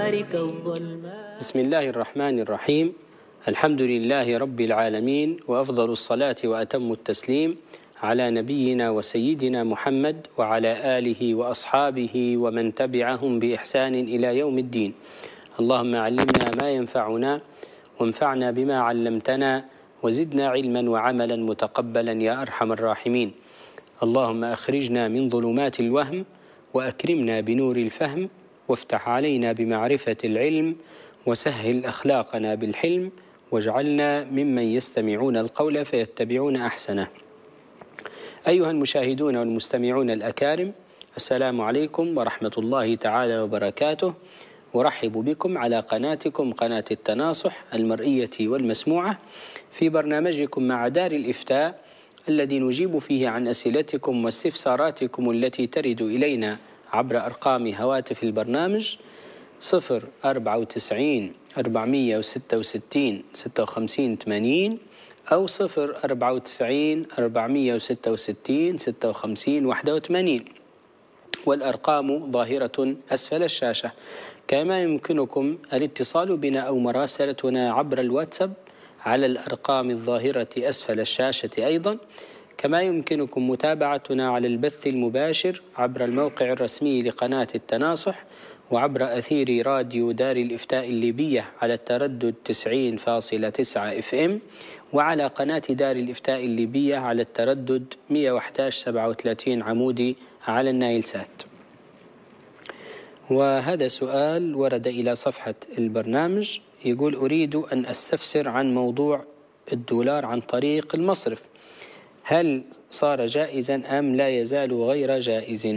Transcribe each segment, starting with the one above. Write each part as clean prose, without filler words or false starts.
دارك الظلماء. بسم الله الرحمن الرحيم. الحمد لله رب العالمين، وأفضل الصلاة وأتم التسليم على نبينا وسيدنا محمد وعلى آله وأصحابه ومن تبعهم بإحسان إلى يوم الدين. اللهم علمنا ما ينفعنا وانفعنا بما علمتنا وزدنا علما وعملا متقبلا يا أرحم الراحمين. اللهم أخرجنا من ظلمات الوهم وأكرمنا بنور الفهم، وافتح علينا بمعرفة العلم، وسهل أخلاقنا بالحلم، واجعلنا ممن يستمعون القول فيتبعون أحسنه. أيها المشاهدون والمستمعون الأكارم، السلام عليكم ورحمة الله تعالى وبركاته، ورحب بكم على قناتكم قناة التناصح المرئية والمسموعة في برنامجكم مع دار الإفتاء، الذي نجيب فيه عن أسئلتكم واستفساراتكم التي ترد إلينا عبر أرقام هواتف البرنامج 094 466 56 80 أو 094 466 56 81، والأرقام ظاهرة أسفل الشاشة. كما يمكنكم الاتصال بنا أو مراسلتنا عبر الواتساب على الأرقام الظاهرة أسفل الشاشة أيضا. كما يمكنكم متابعتنا على البث المباشر عبر الموقع الرسمي لقناة التناصح، وعبر أثير راديو دار الإفتاء الليبية على التردد 90.9 FM، وعلى قناة دار الإفتاء الليبية على التردد 111.37 عمودي على النايل سات. وهذا سؤال ورد إلى صفحة البرنامج، يقول: أريد أن أستفسر عن موضوع الدولار عن طريق المصرف، هل صار جائزا أم لا يزال غير جائز؟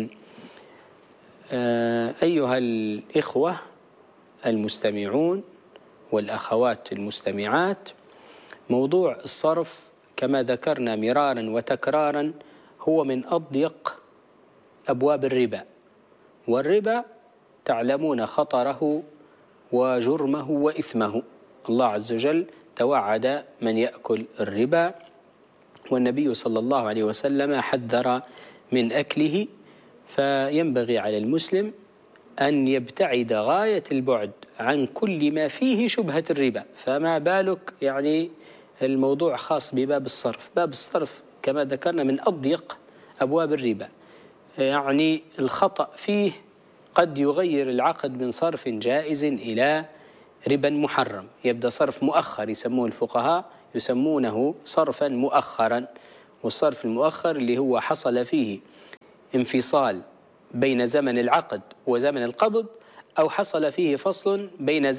أيها الإخوة المستمعون والأخوات المستمعات، موضوع الصرف كما ذكرنا مرارا وتكرارا هو من أضيق أبواب الربا، والربا تعلمون خطره وجرمه وإثمه. الله عز وجل توعد من يأكل الربا، والنبي صلى الله عليه وسلم حذر من أكله، فينبغي على المسلم أن يبتعد غاية البعد عن كل ما فيه شبهة الربا. فما بالك يعني الموضوع خاص بباب الصرف. باب الصرف كما ذكرنا من أضيق أبواب الربا، يعني الخطأ فيه قد يغير العقد من صرف جائز إلى ربا محرم. يبدأ صرف مؤخر، يسموه الفقهاء يسمونه صرفا مؤخرا، والصرف المؤخر اللي هو حصل فيه انفصال بين زمن العقد وزمن القبض، أو حصل فيه فصل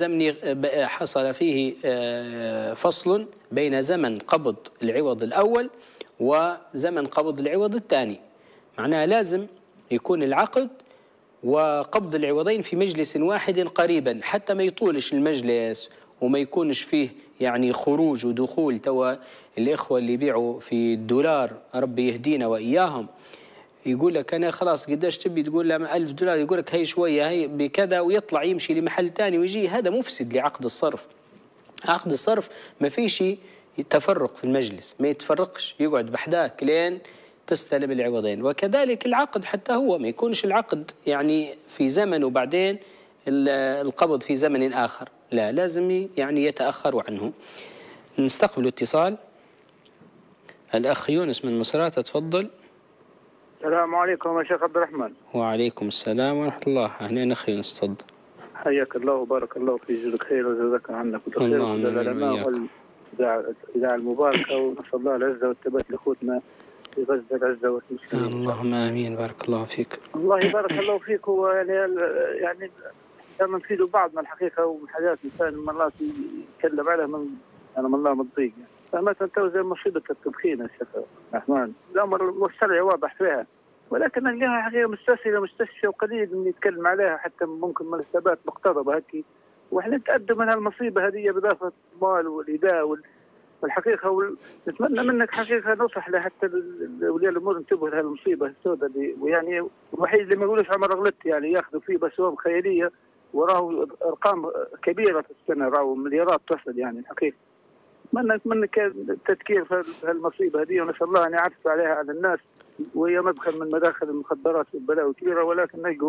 بين زمن قبض العوض الأول وزمن قبض العوض الثاني. معناها لازم يكون العقد وقبض العوضين في مجلس واحد قريبا، حتى ما يطولش المجلس وما يكونش فيه يعني خروج ودخول. توا الإخوة اللي يبيعوا في الدولار ربي يهدينا وإياهم، يقول لك أنا خلاص قداش تبي، تقول له $1000، يقول لك هي شوية هي بكذا، ويطلع يمشي لمحل تاني ويجي. هذا مفسد لعقد الصرف. عقد الصرف ما فيش تفرق في المجلس، ما يتفرقش، يقعد بحداك لين تستلم العوضين. وكذلك العقد حتى هو ما يكونش العقد يعني في زمن وبعدين القبض في زمن آخر، لا، لازم يعني يتأخر عنه. نستقبل اتصال. الأخ يونس من مصراتة، تفضل. السلام عليكم يا شيخ عبد الرحمن. وعليكم السلام ورحمة الله. أهلا أخي يونس، تفضل. حياك الله وبارك الله في جزاك خير وجزاك عنك وخير العلماء والإذاعة المباركة، ونسأل الله العزة والثبات لأخوتنا في غزة العزة والمسلمين. اللهم آمين. بارك الله فيك. الله بارك الله فيك. هو يعني لما نفيدوا بعضنا الحقيقة، ومن حاجات الإنسان من الله يتكلم عليها من الله مضيق. فمثلا توزيع مصيبة التدخين يا شيخ الرحمن، الأمر والشرع واضح فيها، ولكن نلقاها حقيقة مستشفى وقليل من يتكلم عليها، حتى ممكن مرتبات مقتربة هكي، واحنا نتأدب من هالمصيبة هذه بإضافة المال والإيذاء والحقيقة. نتمنى منك حقيقة نصح لحتى أولياء الأمور انتبهوا لهذه المصيبة السوداء دي. ويعني الوحيد اللي ما يقولوش عمر غلط يعني ياخذوا فيه بس هو خيالية، وراه أرقام كبيرة في السنة، راه مليارات تصل يعني الحقيقة. نتمنى التذكير في المصيبة هذه، ونسأل الله أن يعفو عليها على الناس، وهي مدخل من مداخل المخدرات والبلاوي الكبيرة، ولكن نلقوا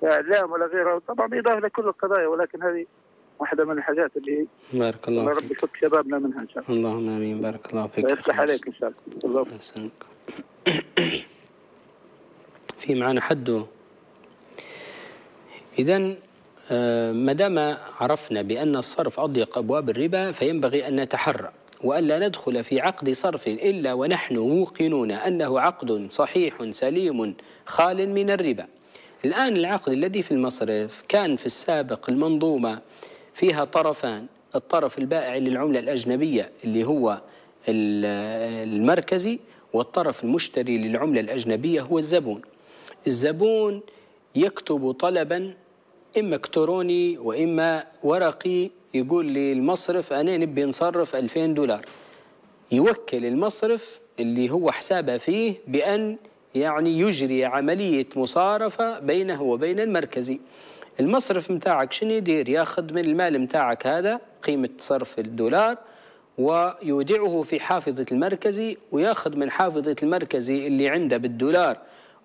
إعلام ولا غيره، طبعا بإضافة لكل القضايا، ولكن هذه واحدة من الحاجات اللي بارك الله فيك. رب يفك شبابنا منها إن شاء الله. اللهم آمين. بارك الله فيك. ويفتح عليك إن شاء الله. في معنا حد. إذن ما دام عرفنا بأن الصرف أضيق أبواب الربا، فينبغي أن نتحرى وألا ندخل في عقد صرف إلا ونحن موقنون أنه عقد صحيح سليم خال من الربا. الآن العقد الذي في المصرف كان في السابق المنظومة فيها طرفان: الطرف البائع للعملة الأجنبية اللي هو المركزي، والطرف المشتري للعملة الأجنبية هو الزبون. الزبون يكتب طلبا إما إلكتروني وإما ورقي، يقول للمصرف أنا نبي نصرف 2000 دولار، يوكل المصرف اللي هو حسابه فيه بأن يعني يجري عملية مصارفة بينه وبين المركزي. المصرف متاعك شنو يدير؟ ياخذ من المال متاعك هذا قيمة صرف الدولار ويودعه في حافظة المركزي، وياخذ من حافظة المركزي اللي عنده بالدولار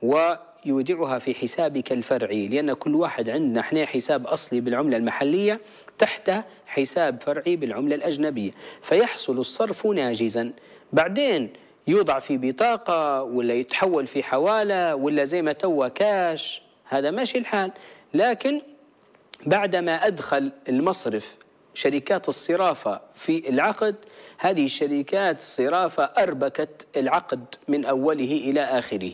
ويودعها في حسابك الفرعي، لأن كل واحد عندنا احنا حساب أصلي بالعملة المحلية تحت حساب فرعي بالعملة الأجنبية، فيحصل الصرف ناجزا. بعدين يوضع في بطاقة ولا يتحول في حوالة ولا زي ما توا كاش، هذا ماشي الحال. لكن بعدما أدخل المصرف شركات الصرافة في العقد، هذه الشركات الصرافة أربكت العقد من أوله إلى آخره،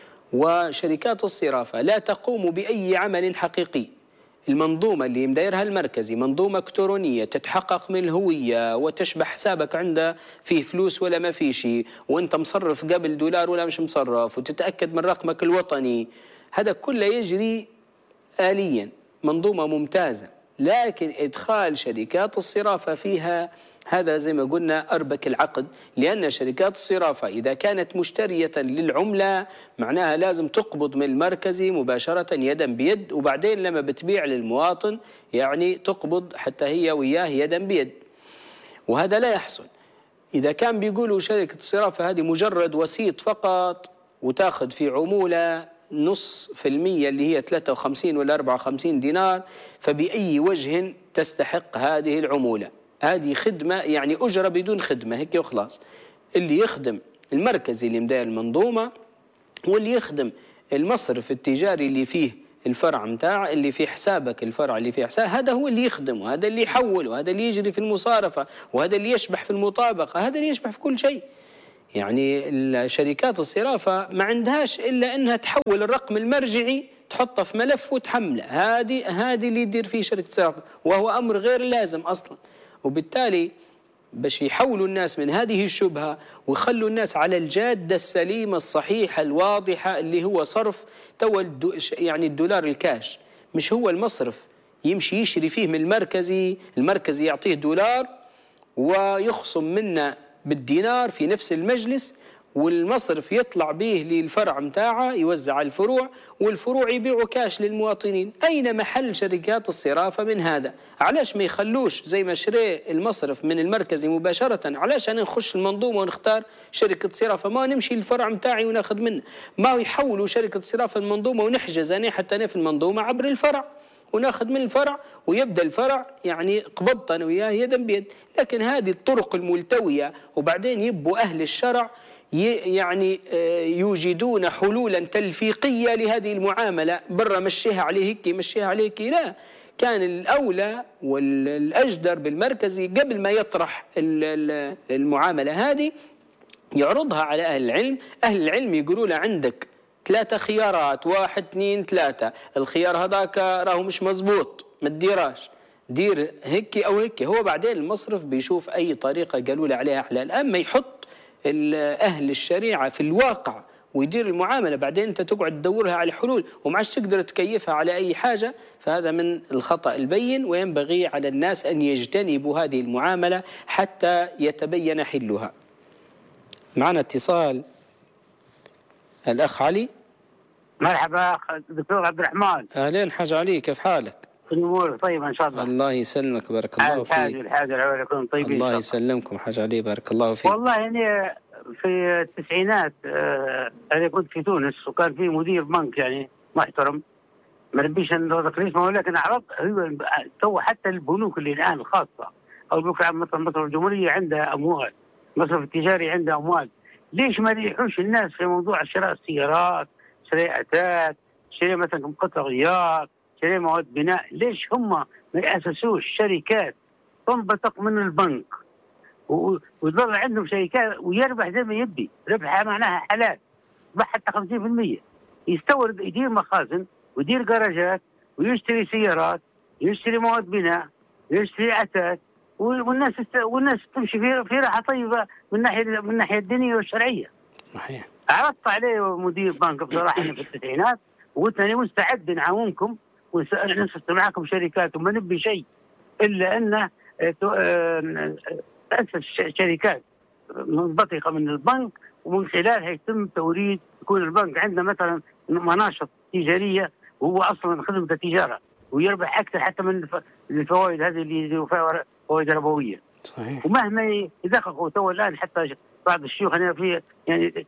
وشركات الصرافة لا تقوم بأي عمل حقيقي. المنظومة اللي مدايرها المركزي منظومة إلكترونية تتحقق من الهوية وتشبه حسابك عنده فيه فلوس ولا ما فيه شيء، وانت مصرف قبل دولار ولا مش مصرف، وتتأكد من رقمك الوطني. هذا كله يجري آليا، منظومة ممتازة. لكن إدخال شركات الصرافة فيها هذا زي ما قلنا أربك العقد، لأن شركات الصرافة إذا كانت مشترية للعملة معناها لازم تقبض من المركزي مباشرة يدا بيد، وبعدين لما بتبيع للمواطن يعني تقبض حتى هي وياه يدا بيد، وهذا لا يحصل. إذا كان بيقولوا شركة الصرافة هذه مجرد وسيط فقط وتاخذ في عمولة 0.5% اللي هي 53 ولا 54 دينار، فبأي وجه تستحق هذه العمولة؟ هذه خدمة يعني أجرة بدون خدمة، هيك وخلاص. اللي يخدم المركزي اللي مداير المنظومة، واللي يخدم المصرف التجاري اللي فيه الفرع متاع اللي في حسابك، الفرع اللي في حساب، هذا هو اللي يخدم، وهذا اللي يحول، وهذا اللي يجري في المصارفة، وهذا اللي يشبح في المطابقة، هذا اللي يشبح في كل شيء. يعني الشركات الصرافة ما عندهاش إلا أنها تحول الرقم المرجعي تحطه في ملف وتحمله، هذه اللي يدير فيه شركة الصرافة، وهو أمر غير لازم أصلا. وبالتالي باش يحولوا الناس من هذه الشبهة ويخلوا الناس على الجادة السليمة الصحيحة الواضحة اللي هو صرف يعني الدولار الكاش، مش هو المصرف يمشي يشري فيه من المركزي يعطيه دولار ويخصم منه بالدينار في نفس المجلس، والمصرف يطلع به للفرع متاعه يوزع على الفروع، والفروع يبيعوا كاش للمواطنين. أين محل شركات الصرافة من هذا؟ علاش ما يخلوش زي ما شري المصرف من المركزي مباشرة؟ علاش أنا نخش المنظومة ونختار شركة صرافة؟ ما نمشي للفرع متاعي وناخذ منه، ما يحولوا شركة صرافة المنظومة ونحجز أنا حتى أنا في المنظومة عبر الفرع وناخذ من الفرع، ويبدأ الفرع يعني قبضت أنا وياه يدا بيد. لكن هذه الطرق الملتوية، وبعدين يبوا أهل الشرع يعني يوجدون حلولا تلفيقية لهذه المعاملة، برا مشيها عليه هيك مشيها عليه هيك. لا، كان الأولى والأجدر بالمركزي قبل ما يطرح المعاملة هذه يعرضها على أهل العلم. أهل العلم يقولوا له عندك 3 خيارات، 1 2 3، الخيار هذاك راهو مش مزبوط ما تديراش، دير هيك أو هيك. هو بعدين المصرف بيشوف أي طريقة قالوا له عليها حلال. أما يحط أهل الشريعة في الواقع ويدير المعاملة، بعدين أنت تقعد تدورها على حلول وما عادش تقدر تكيفها على أي حاجة، فهذا من الخطأ البين. وينبغي على الناس أن يجتنبوا هذه المعاملة حتى يتبين حلها. معنا اتصال، الأخ علي. مرحبا دكتور عبد الرحمن. أهلين حاج علي، كيف حالك؟ الأمور طيبة إن شاء الله. الله يسلمك، بارك الله فيك. الحاجة عليكم طيبين. الله يسلمكم حاج علي، بارك الله فيك. والله يعني في التسعينات أنا كنت في تونس، وكان في مدير بنك يعني محترم، ما نبيش نضغط الاسم، ولكن عرض هو تو حتى البنوك اللي الان الخاصه او البنوك مثلا مصرف الجمهوريه عندها اموال، مصرف التجاري عنده اموال، ليش ما يريحوش الناس في موضوع شراء السيارات، شراء اثاث، شراء مثلا قطع غيار، شراء مواد بناء؟ ليش هم ما ياسسوش شركات تنبثق من البنك ويظل عندهم شركات ويربح زي ما يبي، ربحها معناها حلال، ربح حتى 50%، يستورد، يدير مخازن ويدير جراجات ويشتري سيارات، يشتري مواد بناء، يشتري اثاث، والناس تمشي في راحه طيبه من الناحيه الدينيه والشرعيه. صحيح. عرضت عليه مدير بنك بصراحه في التسعينات وقلت انا مستعد نعاونكم ونسست معكم شركات وما نبي شيء الا ان تاسس شركات منبثقه من البنك، ومن خلالها يتم توريد، يكون البنك عنده مثلا مناشط تجاريه وهو اصلا خدمه التجاره ويربح اكثر حتى من الفوائد هذه اللي يديروا فيها فوائد ربويه. صحيح. ومهما يدققوا تو الان حتى بعض الشيوخ في يعني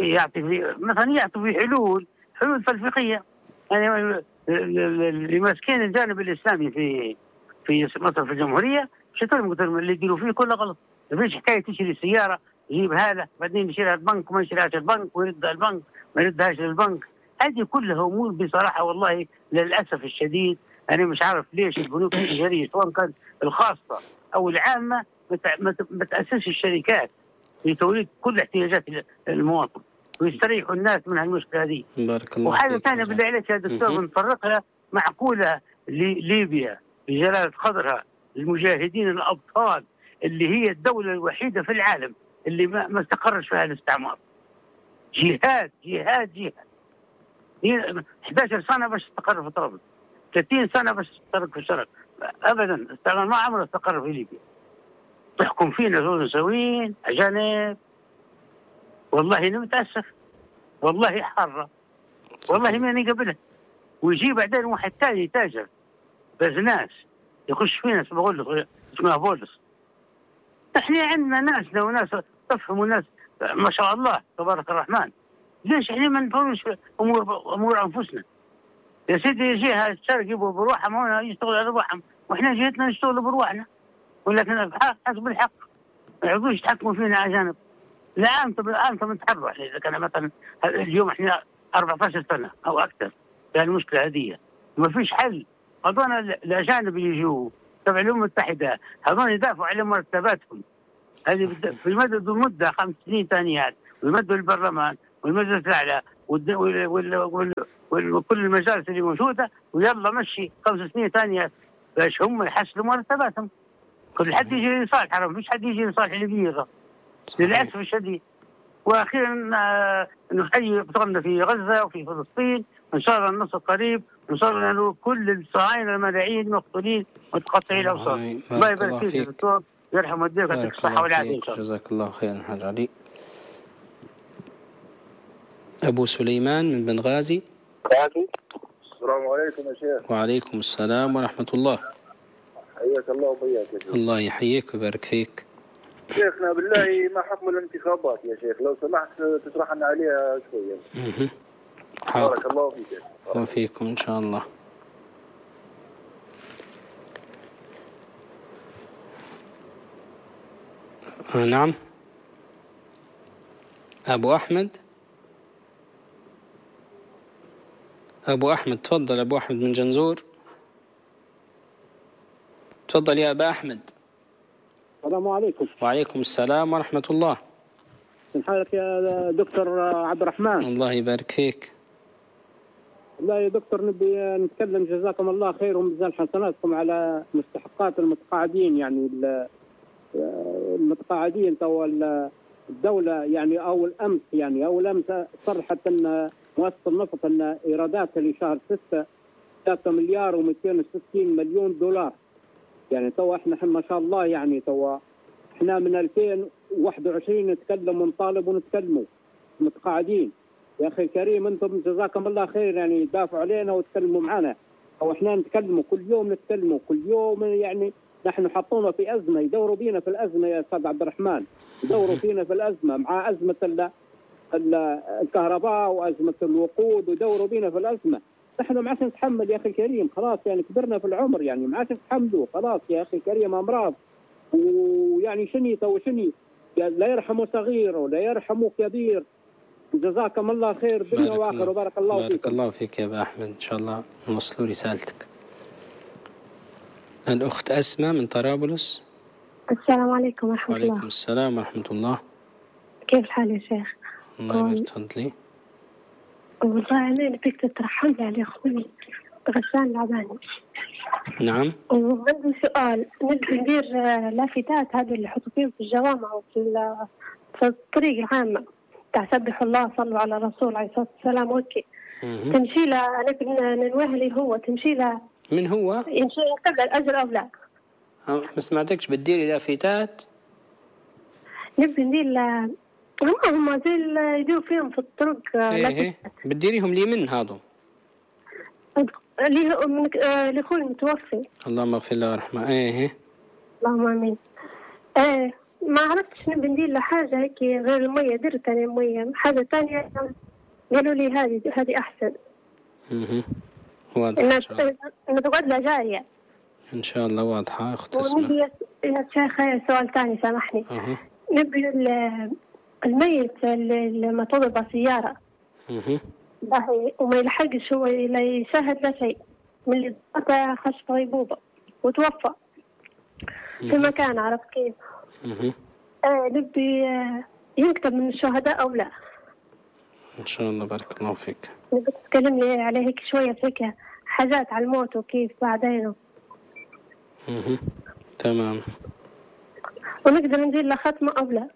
يعطوا في حلول تلفيقيه، يعني اللي ماسكين الجانب الاسلامي في مصرف الجمهوريه قلت لهم اللي يديروا فيه كله غلط. ما فيش حكايه تشتري سياره يجيبها له بعدين يشتريها البنك وما يشتريهاش البنك ويردها البنك ما يردهاش للبنك. هذه كلها امور بصراحه والله للاسف الشديد انا مش عارف ليش البنوك التجاريه سواء كانت الخاصه او العامه ما تاسسش الشركات لتوريد كل احتياجات المواطن ويستريحوا الناس من هالمشكله هذه. بارك الله وحاجه ثانيه بالله عليك يا دكتور بنفرقها معقوله لليبيا بجلاله قدرها، المجاهدين الابطال اللي هي الدوله الوحيده في العالم اللي ما استقرش فيها الاستعمار. جهاد جهاد جهاد 11 سنه باش تستقر في طرابلس، 30 سنه باش تستقر في الشرق، ابدا الاستعمار ما عمره استقر في ليبيا. تحكم فينا فرنساويين اجانب، والله انا متاسف، والله حاره، والله ماني قبلها. ويجي بعدين واحد ثاني تاجر بزناس يخش فينا بقول له اسمه بولس. احنا عندنا ناسنا وناس تفهم وناس ما شاء الله تبارك الرحمن، ليش احنا ما نفهمش امور انفسنا؟ يا سيدي يجيها الشرق يبغوا بروحهم هنا يشتغلوا على روحهم واحنا جيتنا نشتغل بروحنا، ولكن حسب الحق ما يعرفوش يتحكموا فينا اجانب. لا انتم نتحروا احنا اذا كان مثلا اليوم احنا 14 سنه او اكثر في المشكله هذه ما فيش حل. هذول الاجانب اللي يجوا تبع الامم المتحده هذول يدافعوا على مرتباتهم هذه في المده 5 سنين ثانيات، ويمدوا البرلمان والمجلس الاعلى وكل المجالس اللي موجوده ويلا مشي 5 سنين ثانيات باش هم يحسنوا مرتباتهم. كل حد يجي لصالح حرام، مش حد يجي لصالح الليبيين للاسف الشديد. واخيرا نحيي ابطالنا في غزه وفي فلسطين، ان شاء الله النصر قريب، ان شاء الله انه كل الصهاينه الملايين مقتولين متقطعي الاوساط. الله يبارك فيك دكتور، يرحم والديك ويعطيك الصحه والعافيه ان شاء الله. جزاك الله خيرا حاج علي. ابو سليمان من بنغازي. السلام عليكم يا شيخ. وعليكم السلام ورحمه الله. حياك الله وبياك يا شيخ. الله يحييك ويبارك فيك. شيخنا بالله ما حكم الانتخابات يا شيخ؟ لو سمحت تشرح لنا عليها شويه. بارك الله فيك. وفيكم ان شاء الله. نعم ابو احمد تفضل. ابو احمد من جنزور تفضل يا ابا احمد. السلام عليكم. وعليكم السلام ورحمة الله. من حالك يا دكتور عبد الرحمن؟ الله يبارك فيك. لا يا دكتور نبي نتكلم جزاكم الله خير وميزان حسناتكم على مستحقات المتقاعدين، يعني المتقاعدين تو الدولة يعني أول أمس صرحت أن مؤسسة النفط أن إيراداتها لشهر 6 3 مليار و260 مليون دولار. يعني تو احنا ما شاء الله يعني تو احنا من 2021 نتكلم ونطالب ونتكلموا متقاعدين. يا اخي الكريم انتم جزاكم الله خير يعني دافعوا علينا وتكلموا معنا، او احنا نتكلموا كل يوم يعني نحن حطونا في ازمه، يدوروا بينا في الازمه يا استاذ عبد الرحمن، يدوروا فينا في الازمه مع ازمه الكهرباء وازمه الوقود، ويدوروا بينا في الازمه. نحن ما عادش نتحمل يا اخي الكريم، خلاص يعني كبرنا في العمر، يعني ما عادش نتحملوا خلاص يا اخي الكريم، امراض ويعني شني تو شني، لا يرحموا صغير ولا يرحموا كبير. جزاكم الله خير دنيا واخره، وبارك الله فيك. بارك الله فيك يا ابا احمد، ان شاء الله نوصلوا رسالتك. الاخت اسماء من طرابلس. السلام عليكم ورحمة الله. وعليكم السلام ورحمة الله. كيف الحال يا شيخ؟ الله يبارك، تفضلي. والله أنا نبيك تترحم لي على أخوي غسان العباني. نعم. وعندي سؤال، نبي ندير لافتات هذه اللي يحطوا فيهم في الجوامع وفي الطريق العامة تاع سبحوا الله صلوا على الرسول عليه الصلاة والسلام، وكي تمشي له، نبي ننوه لي هو تمشي له. من هو؟ يمشي قبل الأجر أو لا؟ ما سمعتكش. بتديري لافتات؟ نبي ندير هم زي اللي يديروا فيهم في الطرق. ايه بتديريهم لي من هذا؟ لأخوي المتوفي. اللهم اغفر له وارحمه. ايه اللهم امين. ما عرفتش نبي ندير له حاجه هيك غير الميه، درت انا الميه، حاجه ثانيه قالوا لي هذه احسن. واضح. إن تقعد له جاريه. ان شاء الله واضحه اخت اسماء. ونبي يا شيخ سؤال ثاني سامحني. نبي الميت لما تضرب سياره وما يلحقش هو لا يشاهد لا شيء من اللي ضربته، خش غيبوبه وتوفى في مكان، عرفت كيف؟ نبي يكتب من الشهداء او لا؟ ان شاء الله بارك الله فيك. نبي تتكلم لي عليه هيك شويه فيك حاجات على الموت وكيف بعدين. تمام. ونقدر ندير له ختمه او لا؟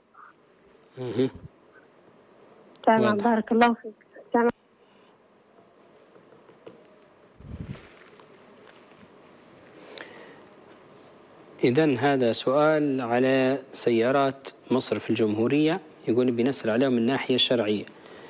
تمام. بارك الله فيك. تمام. إذن هذا سؤال على سيارات مصرف الجمهورية، يقول بنسأل عليهم من الناحية الشرعية.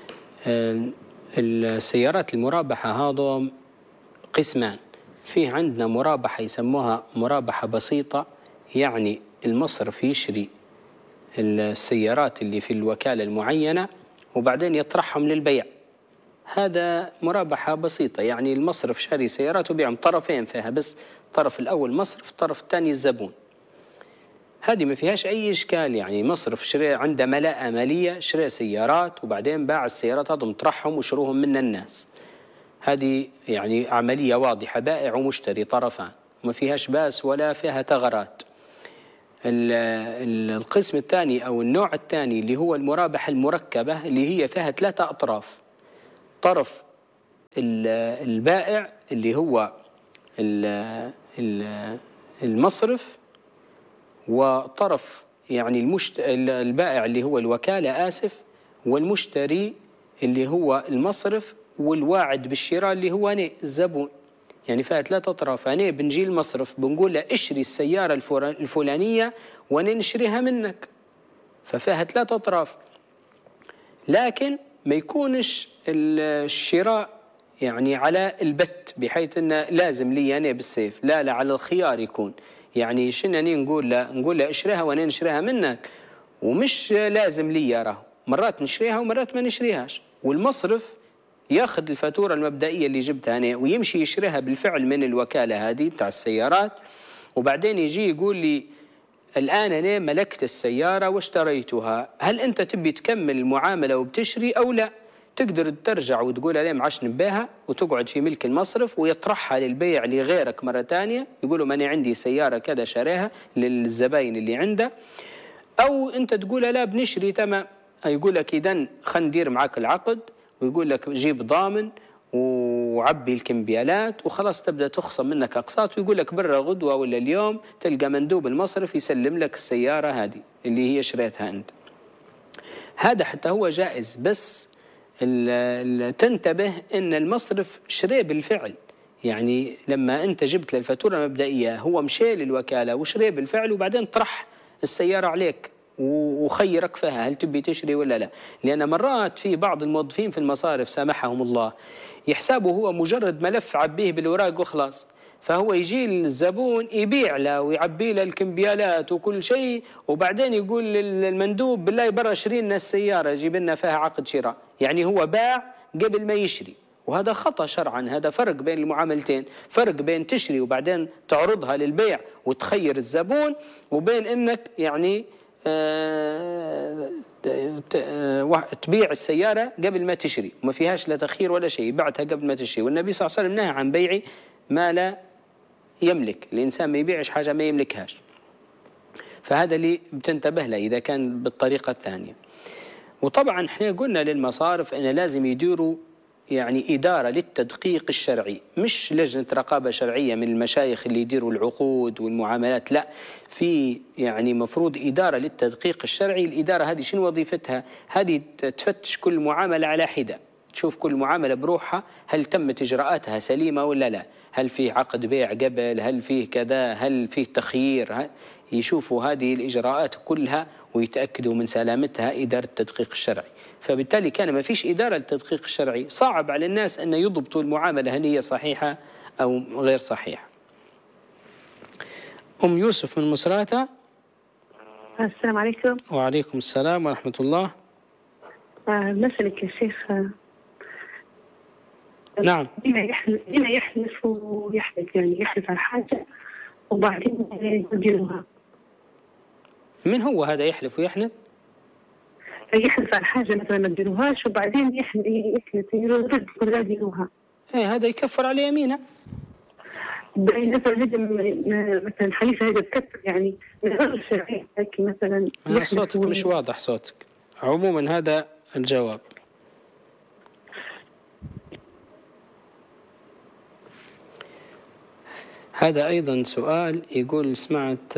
السيارات المرابحة هذا قسمان. فيه عندنا مرابحة يسموها مرابحة بسيطة، يعني المصرف يشري السيارات اللي في الوكالة المعينة وبعدين يطرحهم للبيع. هذا مرابحة بسيطة، يعني المصرف شاري سيارات وبيعهم طرفين فيها، بس الطرف الأول مصرف، الطرف الثاني الزبون. هذه ما فيهاش أي إشكال، يعني مصرف شري عنده ملاءة مالية، شري سيارات وبعدين باع السيارات هذهم طرحهم وشروهم من الناس. هذه يعني عملية واضحة، بائع ومشتري طرفان، ما فيهاش باس ولا فيها ثغرات. القسم الثاني أو النوع الثاني اللي هو المرابحة المركبة، اللي هي فيها 3 أطراف. طرف البائع اللي هو المصرف، وطرف يعني البائع اللي هو الوكالة والمشتري اللي هو المصرف، والواعد بالشراء اللي هو أنا الزبون. يعني فيها 3 أطراف. أنا بنجي المصرف بنقول له اشري السيارة الفلانية وأنا نشريها منك، ففيها 3 أطراف. لكن ما يكونش الشراء يعني على البت بحيث انه لازم لي انا بالسيف، لا على الخيار يكون. يعني شنو نقول له اشريها وانا نشريها منك، ومش لازم لي راه، مرات نشريها ومرات ما نشريهاش. والمصرف ياخذ الفاتوره المبدئيه اللي جبتها انا ويمشي يشريها بالفعل من الوكاله هذه بتاع السيارات، وبعدين يجي يقول لي الآن أنا ملكت السيارة واشتريتها، هل أنت تبي تكمل المعاملة وبتشري أو لا؟ تقدر ترجع وتقول عليه معاش نباها وتقعد في ملك المصرف ويطرحها للبيع لغيرك مرة ثانية، يقولوا ما أنا عندي سيارة كذا شاريها للزباين اللي عنده. أو أنت تقول لا بنشري تمام، يقول لك إذن خلينا ندير معاك العقد، ويقول لك جيب ضامن وعبي الكمبيالات وخلاص تبدأ تخصم منك أقساط، ويقول لك برا غدوة ولا اليوم تلقى مندوب المصرف يسلم لك السيارة هذه اللي هي شريتها أنت. هذا حتى هو جائز، بس تنتبه أن المصرف شري بالفعل. يعني لما أنت جبت للفاتورة المبدئية هو مشي للوكالة وشري بالفعل، وبعدين طرح السيارة عليك وخيرك فيها هل تبي تشري ولا لا. لأن مرات في بعض الموظفين في المصارف سامحهم الله يحسبه هو مجرد ملف عبيه بالوراق وخلاص، فهو يجي الزبون يبيع له ويعبي له الكمبيالات وكل شيء، وبعدين يقول للمندوب بالله برا اشتري لنا السيارة جيب لنا فيها عقد شراء. يعني هو باع قبل ما يشري وهذا خطأ شرعا. هذا فرق بين المعاملتين، فرق بين تشري وبعدين تعرضها للبيع وتخير الزبون، وبين انك يعني تبيع السيارة قبل ما تشري، وما فيهاش لا تخيير ولا شيء، بعتها قبل ما تشري. والنبي صلى الله عليه وسلم نهى عن بيع ما لا يملك، الإنسان ما يبيعش حاجة ما يملكهاش. فهذا اللي بتنتبه له إذا كان بالطريقة الثانية. وطبعا احنا قلنا للمصارف أن لازم يديروا يعني إدارة للتدقيق الشرعي، مش لجنة رقابة شرعية من المشايخ اللي يديروا العقود والمعاملات، لا، في يعني مفروض إدارة للتدقيق الشرعي. الإدارة هذه شنو وظيفتها؟ هذه تفتش كل معاملة على حدة، تشوف كل معاملة بروحها هل تمت إجراءاتها سليمة ولا لا، هل فيه عقد بيع قبل، هل فيه كذا، هل فيه تخيير، يشوفوا هذه الإجراءات كلها ويتأكدوا من سلامتها إدارة التدقيق الشرعي. فبالتالي كان ما فيش إدارة للتدقيق الشرعي، صعب على الناس أن يضبطوا المعاملة هل هي صحيحة أو غير صحيحة. أم يوسف من مصراتة. السلام عليكم. وعليكم السلام ورحمة الله. نسألك يا شيخ. نعم. دينا يحلف ويحلف، يعني يحلف على حاجة وبعدين يديروها. من هو هذا يحلف ويحنث؟ يحلف على حاجة مثلا ما تديروهاش وبعدين يحلف يرد ولا يديروها. ايه هذا يكفر على يمينه. مثلا حليفة هذا بكفر يعني من غير الشرعية، لكن مثلا صوتك مش واضح صوتك. عموما هذا الجواب. هذا أيضا سؤال يقول سمعت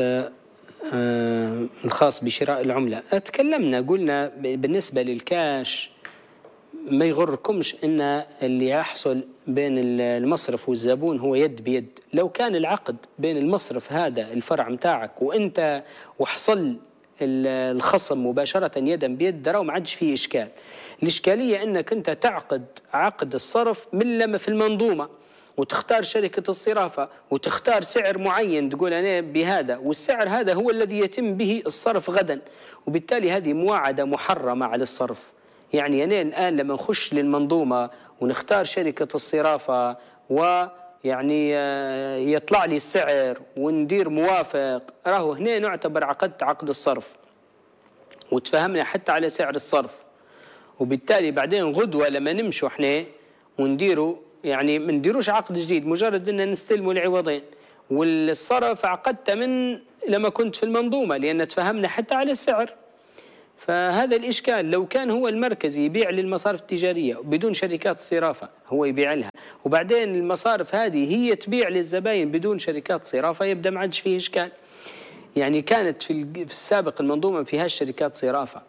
الخاص بشراء العملة. تكلمنا قلنا بالنسبة للكاش ما يغركمش إن اللي يحصل بين المصرف والزبون هو يد بيد. لو كان العقد بين المصرف هذا الفرع متاعك وإنت وحصل الخصم مباشرة يدا بيد، درا ما عادش فيه إشكال. الإشكالية أنك أنت تعقد عقد الصرف من لما في المنظومة وتختار شركة الصرافة وتختار سعر معين تقول أنا بهذا، والسعر هذا هو الذي يتم به الصرف غدا، وبالتالي هذه مواعدة محرمة على الصرف. يعني أنا الآن لما نخش للمنظومة ونختار شركة الصرافة ويعني يطلع لي السعر وندير موافق، راهو هنا نعتبر عقدت عقد الصرف وتفهمنا حتى على سعر الصرف، وبالتالي بعدين غدوة لما نمشوا احنا ونديروا يعني ما نديروش عقد جديد، مجرد ان نستلموا العوضين، والصرف عقدته من لما كنت في المنظومة لأن تفهمنا حتى على السعر. فهذا الإشكال. لو كان هو المركزي يبيع للمصارف التجارية بدون شركات صرافة هو يبيع لها، وبعدين المصارف هذه هي تبيع للزباين بدون شركات صرافة، يبدأ ما عادش فيه إشكال. يعني كانت في السابق المنظومة ما فيهاش شركات صرافة،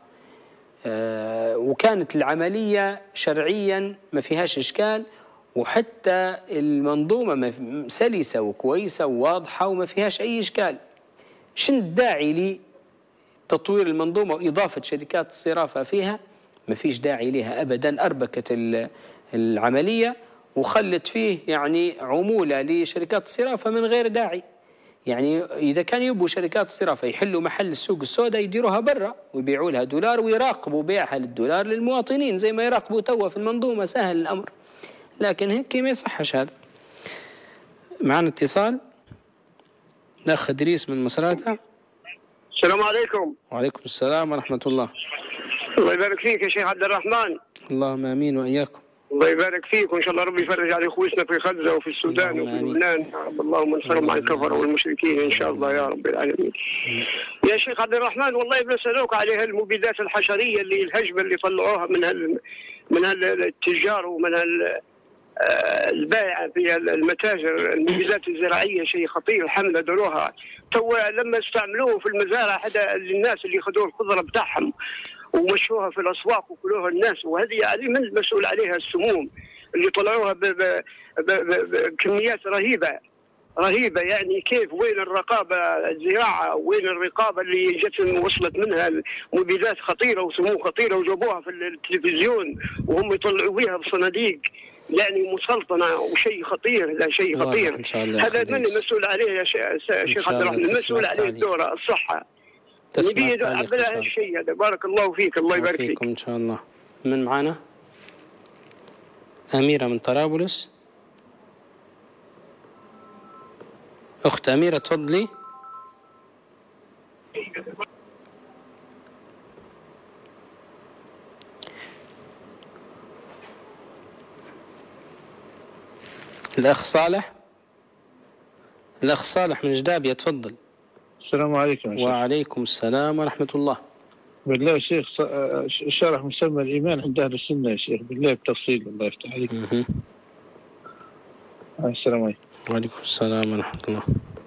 وكانت العملية شرعيا ما فيهاش إشكال، وحتى المنظومة سلسة وكويسة وواضحة وما فيهاش أي إشكال. شن الداعي لتطوير المنظومة وإضافة شركات الصرافة فيها؟ ما فيش داعي لها أبدا. أربكت العملية وخلت فيه يعني عمولة لشركات الصرافة من غير داعي. يعني إذا كان يبوا شركات الصرافة يحلوا محل السوق السوداء يديروها برا ويبيعوا لها دولار ويراقبوا بيعها للدولار للمواطنين زي ما يراقبوا توا في المنظومة، سهل الأمر. لكن هيك ما يصحش هذا. معنا اتصال، الأخ إدريس من مصراتة. السلام عليكم. وعليكم السلام ورحمة الله. الله يبارك فيك يا شيخ عبد الرحمن. اللهم آمين وإياكم. الله يبارك فيك، وإن شاء الله ربي يفرج على إخوتنا في غزة وفي السودان وفي لبنان. اللهم انصرهم على الكفر والمشركين إن شاء الله يا رب العالمين. يا شيخ عبد الرحمن، والله بسألوك على المبيدات الحشرية اللي الهجمة اللي طلعوها من التجار ومن البائع في المتاجر، المبيدات الزراعية شيء خطير. حملة دروها تو لما استعملوه في المزارع حدا للناس اللي خذوا الخضرة بتاعهم ومشوها في الأسواق وكلوها الناس، وهذه يعني من المسؤول عليها؟ السموم اللي طلعوها بكميات رهيبة. يعني كيف؟ وين الرقابة الزراعة؟ وين الرقابة اللي جت وصلت منها مبيدات خطيرة وسموم خطيرة وجابوها في التلفزيون وهم يطلعوا بها بصناديق، يعني مسلطنة وشيء خطير. لا شيء خطير. هذا من المسؤول عليه يا شيخ عبد الرحمن؟ المسؤول عليه الدورة الصحة. نبي نعبر هالشيء هذا. بارك الله فيك. الله يبارك فيك. إن شاء الله. من معنا أميرة من طرابلس. أخت أميرة تفضلي. الأخ صالح. الأخ صالح من جدابية تفضل. السلام عليكم. وعليكم السلام ورحمة الله. بالله يا شيخ شرح مسمى الإيمان عند أهل السنة يا شيخ، بالله بتفصيل الله يفتح عليك. السلام عليكم. وعليكم السلام ورحمة الله.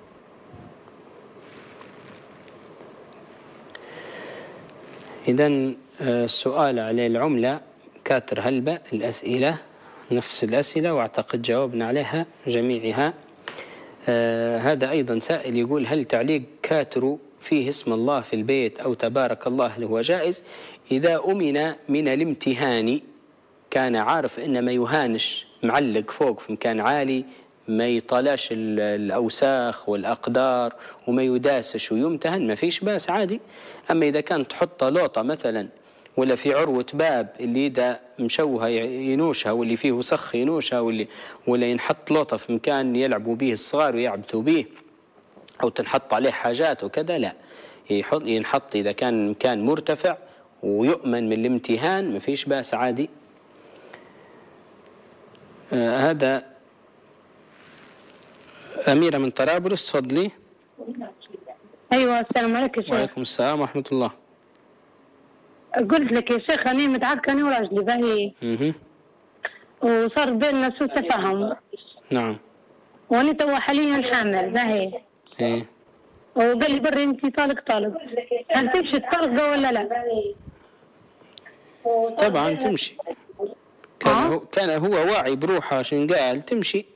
إذن السؤال على العملة كاتر هلبة، الأسئلة نفس الأسئلة وأعتقد جاوبنا عليها جميعها. هذا أيضا سائل يقول: هل تعليق كاتر فيه اسم الله في البيت أو تبارك الله هو جائز إذا أمن من الامتهان؟ كان عارف إن ما يهانش معلق فوق في مكان عالي، ما يطلاش الأوساخ والأقدار وما يداسش ويمتهن، ما فيش باس عادي. أما إذا كان تحط لوطة مثلا ولا في عروة باب اللي إذا مشوها ينوشها واللي فيه وسخ ينوشها، ولا ينحط لوطة في مكان يلعبوا به الصغار ويعبثوا به أو تنحط عليه حاجات وكذا، لا، ينحط إذا كان مكان مرتفع ويؤمن من الامتهان ما فيش باس عادي. هذا أميرة من طرابلس تفضلي. أيوة السلام عليكم يا شيخ. وعليكم السلام ورحمة الله. قلت لك يا شيخ أنا متعاركة أنا وراجلي باهي وصار بيننا سوء تفاهم. نعم. وأنا توا حاليا حامل باهي. إيه. وقال لي بري أنت طالق، هل تمشي الطلقة ولا لا؟ طبعا تمشي. كان هو واعي بروحه عشان قال تمشي.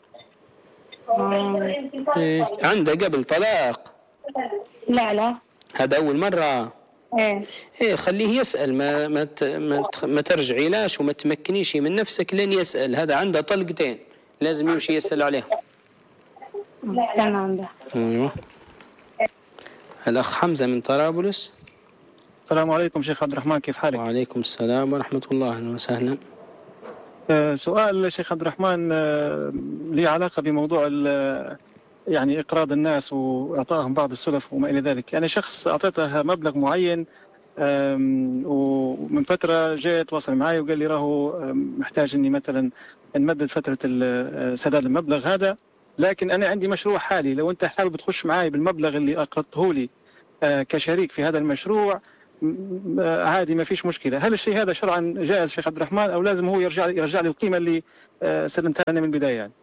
إيه. عنده قبل طلاق؟ لا هذا أول مرة. إيه خليه يسأل، ما ترجعي لاش وما تمكنيش من نفسك لين يسأل. هذا عنده طلقتين لازم يمشي يسأل عليهم. تمام. أيوه. الأخ حمزة من طرابلس. السلام عليكم شيخ عبد الرحمن، كيف حالك؟ وعليكم السلام ورحمة الله. أهلا وسهلا. سؤال شيخ عبد الرحمن لي علاقة بموضوع يعني إقراض الناس وإعطائهم بعض السلف وما إلى ذلك. يعني شخص أعطيته مبلغ معين ومن فترة جاء تواصل معي وقال لي راهو محتاج إني مثلا نمدد فترة سداد المبلغ هذا، لكن أنا عندي مشروع حالي، لو أنت حابب تخش معي بالمبلغ اللي أقرضته لي كشريك في هذا المشروع عادي ما فيش مشكلة. هل الشيء هذا شرعا جائز شيخ عبد الرحمن أو لازم هو يرجع لي القيمة اللي سلمتها لنا من البداية يعني؟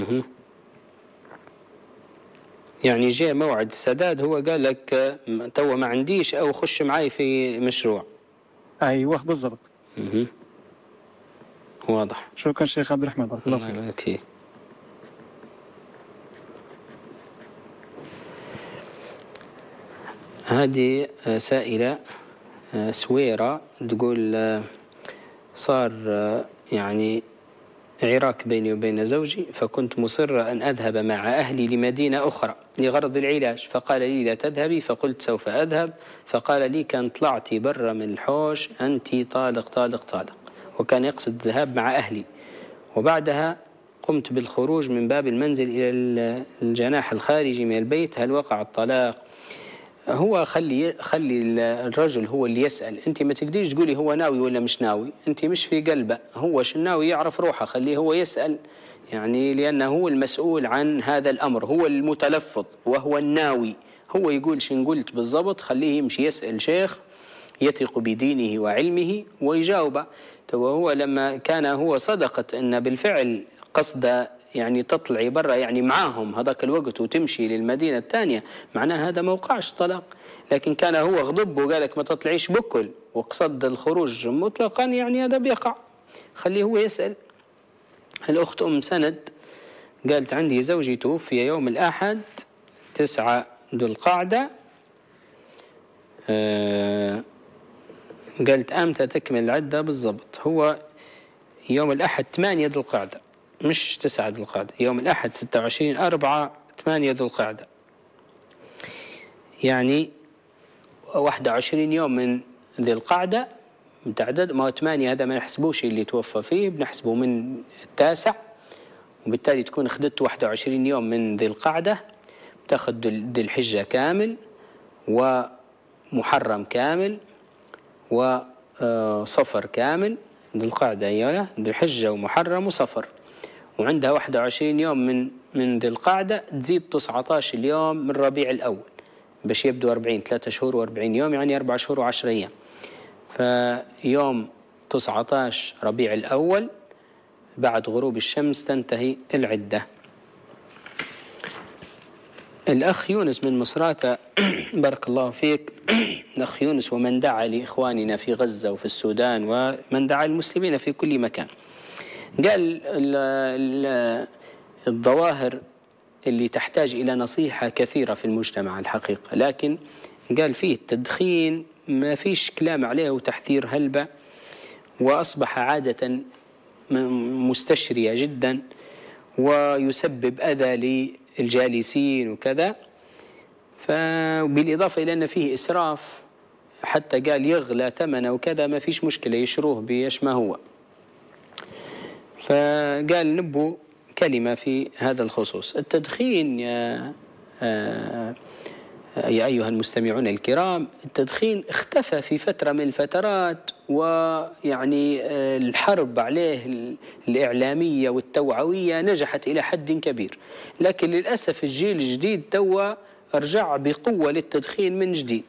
يعني جاء موعد السداد هو قال لك توا ما عنديش أو خش معي في مشروع. أيوه بالضبط. واضح. شكرا شيخ عبد الرحمن، بارك الله فيك. هذه سائلة سويرة تقول: صار يعني عراك بيني وبين زوجي، فكنت مصرة أن أذهب مع أهلي لمدينة أخرى لغرض العلاج، فقال لي لا تذهبي، فقلت سوف أذهب، فقال لي كان طلعتي برا من الحوش أنت طالق، وكان يقصد الذهاب مع أهلي. وبعدها قمت بالخروج من باب المنزل إلى الجناح الخارجي من البيت، هل وقع الطلاق؟ هو خلي الرجل هو اللي يسأل، أنت ما تقدريش تقولي هو ناوي ولا مش ناوي، أنت مش في قلبه، هو شناوي يعرف روحه، خليه هو يسأل يعني، لأنه هو المسؤول عن هذا الأمر، هو المتلفظ وهو الناوي، هو يقول شن قلت بالضبط، خليه يمشي يسأل شيخ يثق بدينه وعلمه ويجاوبه. وهو لما كان هو صدقت أن بالفعل قصد يعني تطلعي برا يعني معاهم هذاك الوقت وتمشي للمدينة الثانية، معناه هذا ما وقعش طلاق. لكن كان هو غضب وقالك ما تطلعيش بكل وقصد الخروج مطلقا، يعني هذا بيقع، خليه هو يسأل. الأخت أم سند قالت: عندي زوجي توفي يوم الأحد 9 ذو القعدة، قالت أمتى تكمل العدة بالضبط؟ هو يوم الأحد 8 ذو القعدة مش 9 ذو القعدة، يوم الأحد 26/4/8 ذو القعدة، يعني 21 يوم من ذي القعدة متعدد، ما 8 هذا ما نحسبوش اللي توفى فيه، بنحسبه من 9، وبالتالي تكون أخذت 21 يوم من ذي القعدة، بتاخذ ذي الحجة كامل ومحرم كامل وصفر كامل. ذي القعدة ذي الحجة ومحرم وصفر، وعندها 21 يوم من ذي القعدة، تزيد 19 اليوم من ربيع الأول باش يبدو 40، 3 شهور و40 يوم يعني 4 شهور و10 أيام. فيوم 19 ربيع الأول بعد غروب الشمس تنتهي العدة. الأخ يونس من مصراتة بارك الله فيك. الأخ يونس ومن دعا لإخواننا في غزة وفي السودان ومن دعا المسلمين في كل مكان، قال الظواهر اللي تحتاج إلى نصيحة كثيرة في المجتمع الحقيقة، لكن قال فيه التدخين ما فيش كلام عليه وتحذير هلبة، وأصبح عادة مستشرية جدا ويسبب أذى للجالسين وكذا، فبالإضافة إلى أن فيه إسراف، حتى قال يغلى ثمنه وكذا ما فيش مشكلة يشروه بيش ما هو. فقال نبو كلمة في هذا الخصوص. التدخين يا أيها المستمعون الكرام، التدخين اختفى في فترة من الفترات، ويعني الحرب عليه الإعلامية والتوعوية نجحت إلى حد كبير، لكن للأسف الجيل الجديد توا رجع بقوة للتدخين من جديد.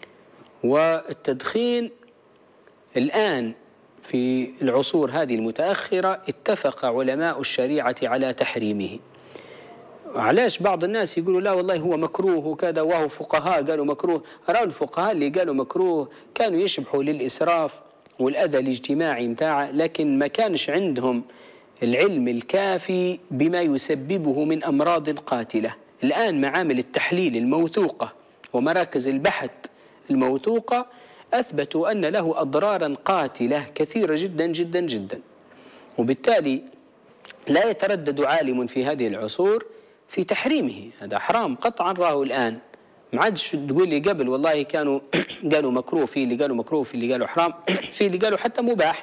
والتدخين الآن في العصور هذه المتأخرة اتفق علماء الشريعة على تحريمه. علاش بعض الناس يقولوا لا والله هو مكروه وكذا، وهو فقهاء قالوا مكروه؟ رأوا الفقهاء اللي قالوا مكروه كانوا يشبحوا للإسراف والأذى الاجتماعي متاعه، لكن ما كانش عندهم العلم الكافي بما يسببه من أمراض قاتلة. الآن معامل التحليل الموثوقة ومراكز البحث الموثوقة أثبتوا أن له أضرارا قاتلة كثيرة جدا جدا جدا، وبالتالي لا يتردد عالم في هذه العصور في تحريمه. هذا حرام قطعا راه الآن، ما عادش تقول لي قبل والله كانوا قالوا مكروه، في اللي قالوا مكروه، في اللي قالوا حرام، في اللي قالوا حتى مباح،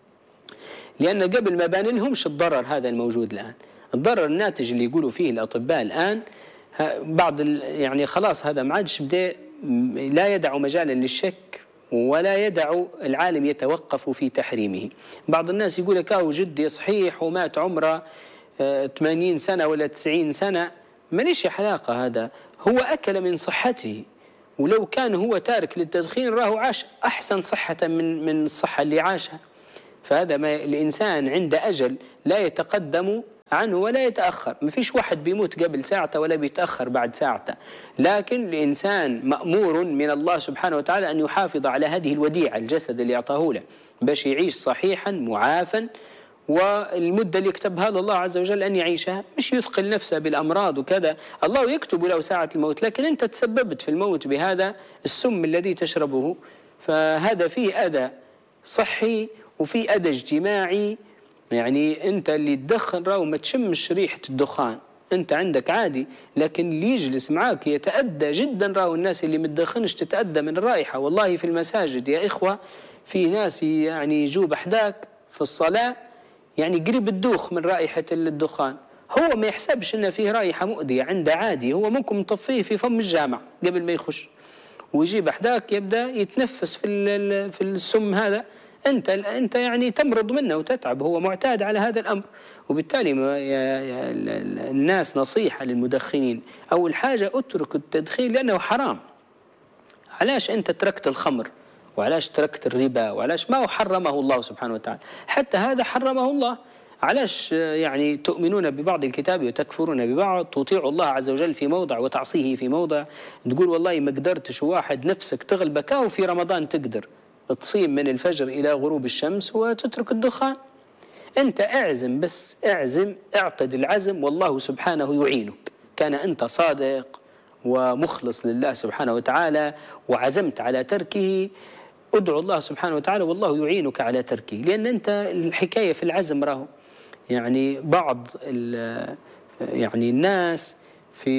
لأن قبل ما بان لهمش الضرر هذا الموجود الآن. الضرر الناتج اللي يقولوا فيه الأطباء الآن بعض يعني خلاص هذا ما عادش بدأ، لا يدع مجالا للشك ولا يدع العالم يتوقف في تحريمه. بعض الناس يقول لك جدي صحيح ومات عمره 80 سنة ولا 90 سنة، ماليش علاقة، هذا هو أكل من صحته، ولو كان هو تارك للتدخين راه عاش أحسن صحة من الصحة اللي عاشها. فهذا ما الإنسان عند أجل لا يتقدم عنه ولا يتأخر، ما فيش واحد بيموت قبل ساعته ولا بيتأخر بعد ساعته، لكن الإنسان مأمور من الله سبحانه وتعالى أن يحافظ على هذه الوديعة، الجسد اللي أعطاه له باش يعيش صحيحا معافا، والمدة اللي كتبها له الله عز وجل أن يعيشها، مش يثقل نفسه بالأمراض وكذا. الله يكتب له ساعة الموت، لكن أنت تسببت في الموت بهذا السم الذي تشربه. فهذا فيه أذى صحي وفيه أذى اجتماعي. يعني أنت اللي تدخن راهو ما تشمش ريحة الدخان، أنت عندك عادي، لكن اللي يجلس معاك يتأذى جدا. راهو الناس اللي متدخنش تتأذى من الرائحة. والله في المساجد يا إخوة في ناس يعني يجوا بحداك في الصلاة يعني قريب الدوخ من رائحة الدخان، هو ما يحسبش أن فيه رائحة مؤذية، عنده عادي، هو ممكن مطفيه في فم الجامع قبل ما يخش، ويجيب أحداك يبدأ يتنفس في السم هذا، أنت يعني تمرض منه وتتعب، هو معتاد على هذا الأمر. وبالتالي الناس نصيحة للمدخنين، أول حاجة اترك التدخين لأنه حرام. علاش أنت تركت الخمر وعلاش تركت الربا وعلاش ما حرمه الله سبحانه وتعالى؟ حتى هذا حرمه الله. علاش يعني تؤمنون ببعض الكتاب وتكفرون ببعض؟ تطيع الله عز وجل في موضع وتعصيه في موضع. تقول والله ما قدرتش واحد نفسك تغلبك، وفي رمضان تقدر تصيم من الفجر إلى غروب الشمس وتترك الدخان. أنت اعزم، بس اعزم، اعقد العزم والله سبحانه يعينك. كان أنت صادق ومخلص لله سبحانه وتعالى وعزمت على تركه، ادعو الله سبحانه وتعالى والله يعينك على تركه. لأن أنت الحكاية في العزم راهو يعني بعض يعني الناس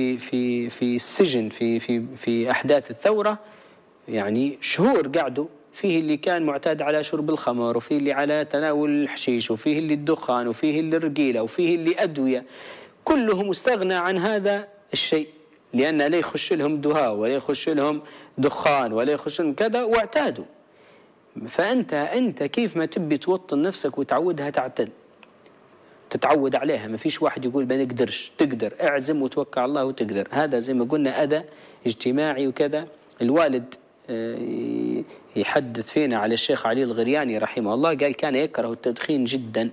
في السجن في أحداث الثورة يعني شهور قعدوا فيه اللي كان معتاد على شرب الخمر، وفيه اللي على تناول الحشيش، وفيه اللي الدخان، وفيه اللي الرجيلة، وفيه اللي أدوية. كلهم استغنى عن هذا الشيء، لأن لا يخش لهم دهاء ولا يخش لهم دخان ولا يخش لهم كذا، واعتادوا. فأنت كيف ما تبي توطن نفسك وتعودها تتعود عليها. ما فيش واحد يقول ما نقدرش، تقدر، اعزم وتوكل على الله وتقدر. هذا زي ما قلنا أذى اجتماعي وكذا. الوالد يحدث فينا على الشيخ علي الغرياني رحمه الله، قال كان يكره التدخين جدا،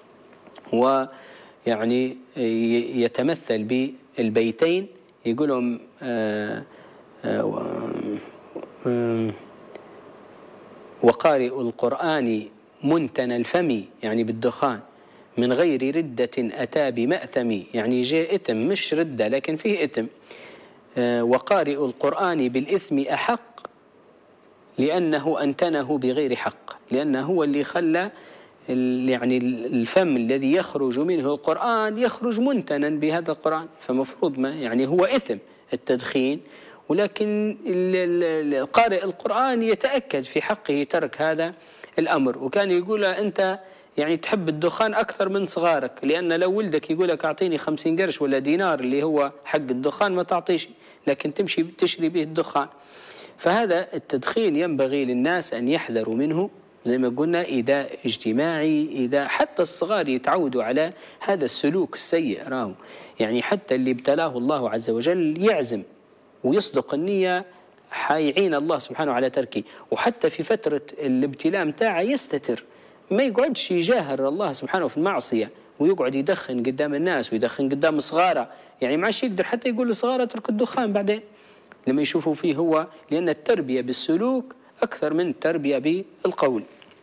ويعني يتمثل بالبيتين يقولهم وقارئ القرآن منتنى الفم، يعني بالدخان، من غير ردة أتى بمأثم، يعني جاء إثم مش ردة لكن فيه إثم. وقارئ القرآن بالإثم أحق لأنه أنتنه بغير حق، لأنه هو اللي خلى يعني الفم الذي يخرج منه القرآن يخرج منتنا بهذا القرآن. فمفروض ما يعني هو إثم التدخين، ولكن قارئ القرآن يتأكد في حقه ترك هذا الأمر. وكان يقول أنت يعني تحب الدخان أكثر من صغارك، لأن لو ولدك يقولك أعطيني 50 قرش ولا دينار اللي هو حق الدخان ما تعطيش، لكن تمشي تشري به الدخان. فهذا التدخين ينبغي للناس أن يحذروا منه، زي ما قلنا إيذاء اجتماعي، إذا حتى الصغار يتعودوا على هذا السلوك السيء. راهو يعني حتى اللي ابتلاه الله عز وجل يعزم ويصدق النية، حيعين الله سبحانه على تركه. وحتى في فترة الابتلاء متاعه يستتر، ما يقعدش يجاهر الله سبحانه في المعصية ويقعد يدخن قدام الناس ويدخن قدام صغاره. يعني ما عادش يقدر حتى يقول لصغاره اترك الدخان بعدين لما يشوفوا فيه هو، لأن التربية بالسلوك أكثر من التربية بالقول.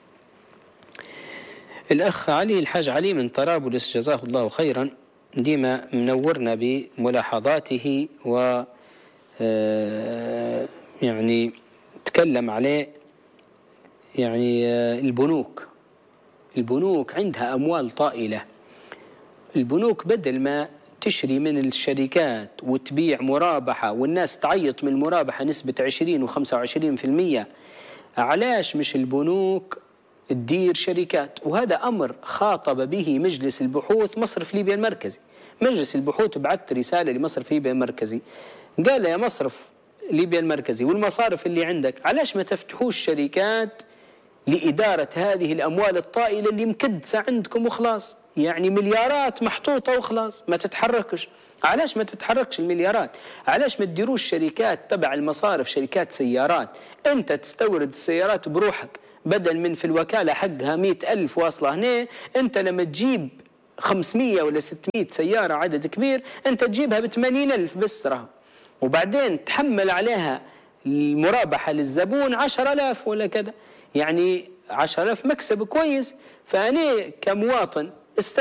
الأخ علي الحاج علي من طرابلس جزاه الله خيرا، ديما منورنا بملاحظاته و يعني تكلم عليه يعني البنوك عندها أموال طائلة. البنوك بدل ما تشري من الشركات وتبيع مرابحة والناس تعيط من المرابحة نسبة 20 و25%، علاش مش البنوك تدير شركات؟ وهذا أمر خاطب به مجلس البحوث مصرف ليبيا المركزي. مجلس البحوث بعث رسالة لمصرف ليبيا المركزي، قال يا مصرف ليبيا المركزي والمصارف اللي عندك، علاش ما تفتحوش شركات لإدارة هذه الأموال الطائلة اللي مكدسة عندكم وخلاص؟ يعني مليارات محطوطة وخلاص ما تتحركش. علاش ما تتحركش المليارات؟ علاش ما تديروش شركات تبع المصارف، شركات سيارات، أنت تستورد السيارات بروحك، بدل من في الوكالة حقها 100,000 واصلة هنا، أنت لما تجيب 500 ولا 600 سيارة عدد كبير أنت تجيبها ب80,000 بس راه، وبعدين تحمل عليها المرابحة للزبون 10,000 ولا كذا، يعني 10,000 مكسب كويس. فأنا كمواطن